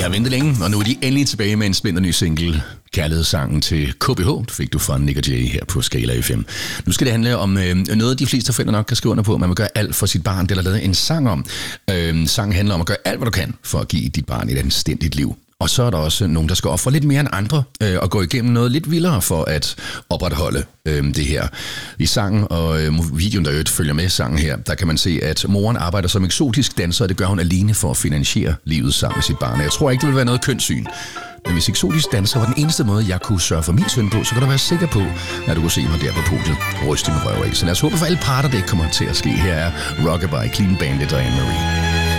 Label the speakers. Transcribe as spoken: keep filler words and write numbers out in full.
Speaker 1: har ventet længe, og nu er de endelig tilbage med en splinter ny single. Kærlighedssangen til K B H, du fik du fra Nick og Jay her på Skala F M. Nu skal det handle om øh, noget, de fleste forældre nok kan skrive under på. Man vil gøre alt for sit barn. Det er der lavet en sang om. Øh, sangen handler om at gøre alt, hvad du kan, for at give dit barn et anstændigt liv. Og så er der også nogen, der skal ofre lidt mere end andre, øh, og gå igennem noget lidt vildere for at opretholde øh, det her. I sangen og øh, videoen, der øvrigt følger med sangen her, der kan man se, at moren arbejder som eksotisk danser, og det gør hun alene for at finansiere livet sammen med sit barn. Jeg tror ikke, det vil være noget kønssyn. Men hvis eksotisk danser var den eneste måde, jeg kunne sørge for min søn på, så kan du være sikker på, at du kunne se mig der på podiet og ryste min røv af. Så lad os håbe for alle parter, det ikke kommer til at ske. Her er Rockabye, Clean Bandit og Anne Marie.